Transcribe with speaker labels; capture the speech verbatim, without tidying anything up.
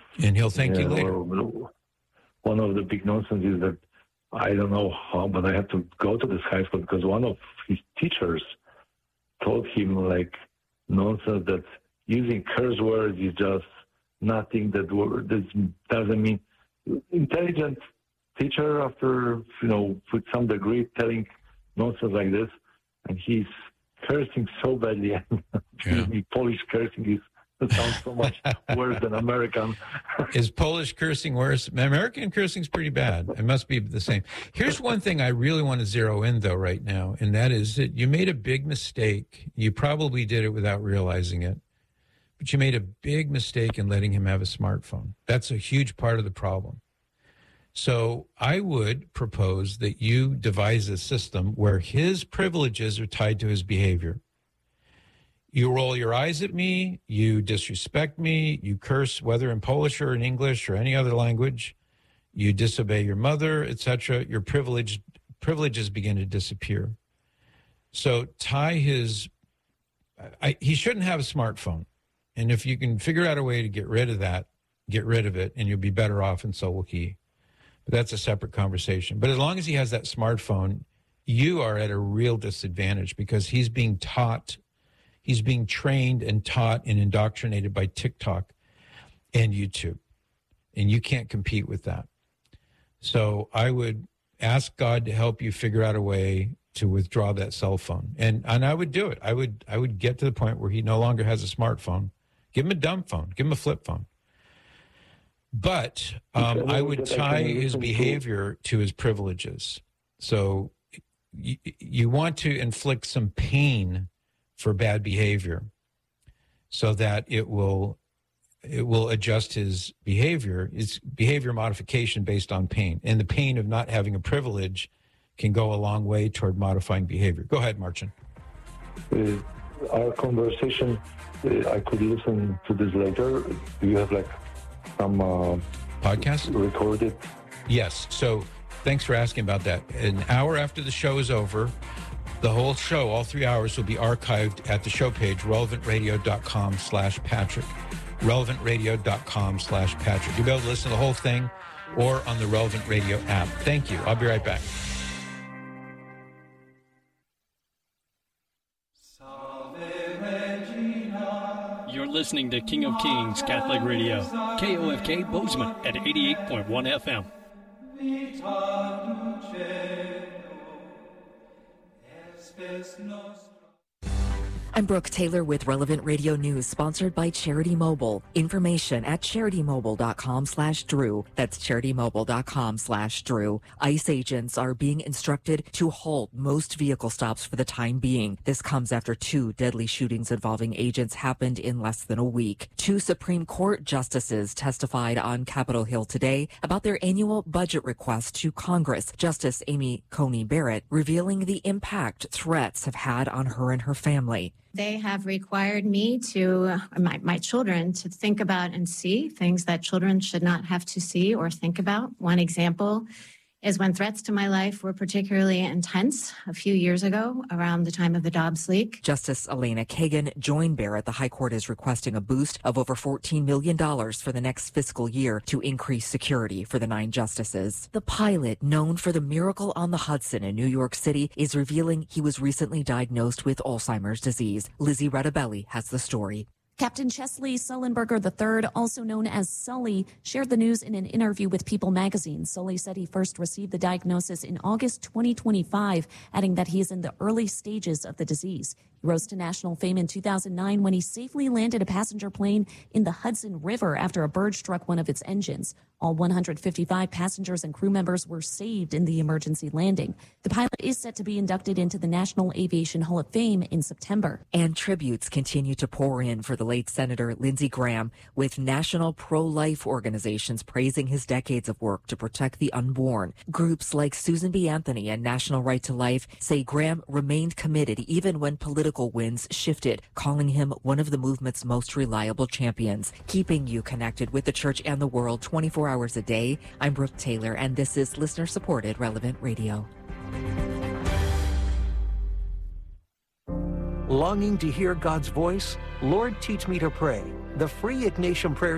Speaker 1: And he'll thank
Speaker 2: yeah,
Speaker 1: you later.
Speaker 2: Well, one of the big nonsense is that I don't know how, but I had to go to this high school because one of his teachers told him like nonsense that using curse words is just nothing. That word that doesn't mean intelligent teacher after you know with some degree telling nonsense like this, and he's cursing so badly. Excuse me, Polish cursing is. It sounds so much worse than American.
Speaker 1: Is Polish cursing worse? American cursing is pretty bad. It must be the same. Here's one thing I really want to zero in, though, right now, and that is that you made a big mistake. You probably did it without realizing it, but you made a big mistake in letting him have a smartphone. That's a huge part of the problem. So I would propose that you devise a system where his privileges are tied to his behavior. You roll your eyes at me, you disrespect me, you curse, whether in Polish or in English or any other language, you disobey your mother, et cetera. Your privilege, privileges begin to disappear. So tie his, I, he shouldn't have a smartphone. And if you can figure out a way to get rid of that, get rid of it, and you'll be better off, and so will he. But that's a separate conversation. But as long as he has that smartphone, you are at a real disadvantage because he's being taught He's being trained and taught and indoctrinated by TikTok and YouTube, and you can't compete with that. So I would ask God to help you figure out a way to withdraw that cell phone, and and I would do it. I would I would get to the point where he no longer has a smartphone. Give him a dumb phone. Give him a flip phone. But um, I would tie his behavior to his privileges. So you, you want to inflict some pain for bad behavior so that it will it will adjust his behavior. It's behavior modification based on pain. And the pain of not having a privilege can go a long way toward modifying behavior. Go ahead, Marcin.
Speaker 2: Uh, our conversation, uh, I could listen to this later. Do you have like some uh,
Speaker 1: podcast
Speaker 2: recorded?
Speaker 1: Yes. So thanks for asking about that. An hour after the show is over, the whole show, all three hours, will be archived at the show page, relevantradio.com slash Patrick. relevantradio.com slash Patrick. You'll be able to listen to the whole thing or on the Relevant Radio app. Thank you. I'll be right back.
Speaker 3: You're listening to King of Kings Catholic Radio, K O F K Bozeman at eighty-eight point one F M.
Speaker 4: I'm Brooke Taylor with Relevant Radio News, sponsored by Charity Mobile. Information at CharityMobile.com slash Drew. That's CharityMobile.com slash Drew. ICE agents are being instructed to halt most vehicle stops for the time being. This comes after two deadly shootings involving agents happened in less than a week. Two Supreme Court justices testified on Capitol Hill today about their annual budget request to Congress. Justice Amy Coney Barrett revealing the impact threats have had on her and her family.
Speaker 5: They have required me to, uh, my, my children, to think about and see things that children should not have to see or think about. One example is when threats to my life were particularly intense a few years ago around the time of the Dobbs leak.
Speaker 4: Justice Elena Kagan joined Barrett. The High Court is requesting a boost of over fourteen million dollars for the next fiscal year to increase security for the nine justices. The pilot, known for the Miracle on the Hudson in New York City, is revealing he was recently diagnosed with Alzheimer's disease. Lizzie Rettabelli has the story.
Speaker 6: Captain Chesley Sullenberger the third, also known as Sully, shared the news in an interview with People magazine. Sully said he first received the diagnosis in August twenty twenty-five, adding that he is in the early stages of the disease. He rose to national fame in two thousand nine when he safely landed a passenger plane in the Hudson River after a bird struck one of its engines. All one hundred fifty-five passengers and crew members were saved in the emergency landing. The pilot is set to be inducted into the National Aviation Hall of Fame in September.
Speaker 4: And tributes continue to pour in for the late Senator Lindsey Graham, with national pro-life organizations praising his decades of work to protect the unborn. Groups like Susan B. Anthony and National Right to Life say Graham remained committed even when political winds shifted, calling him one of the movement's most reliable champions. Keeping you connected with the church and the world twenty-four hours a day, I'm Brooke Taylor, and this is listener-supported Relevant Radio.
Speaker 7: Longing to hear God's voice? Lord, teach me to pray. The free Ignatian Prayer